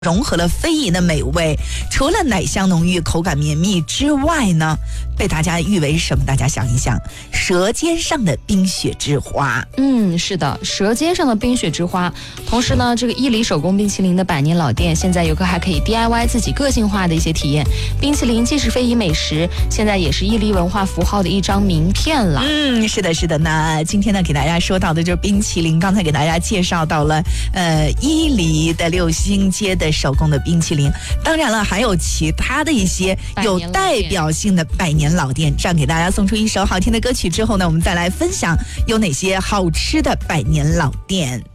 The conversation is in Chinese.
融合了非遗的美味，除了奶香浓郁、口感绵密之外呢，被大家誉为什么？大家想一想，舌尖上的冰雪之花。 是的，舌尖上的冰雪之花。同时呢，这个伊犁手工冰淇淋的百年老店，现在游客还可以 DIY 自己个性化的一些体验。冰淇淋既是非遗美食，现在也是伊犁文化符号的一张名片了。 是的，是的。那今天呢，给大家说到的就是冰淇淋，刚才给大家介绍到了伊犁的六星街的手工的冰淇淋，当然了，还有其他的一些有代表性的百年老店。这样给大家送出一首好听的歌曲之后呢，我们再来分享有哪些好吃的百年老店。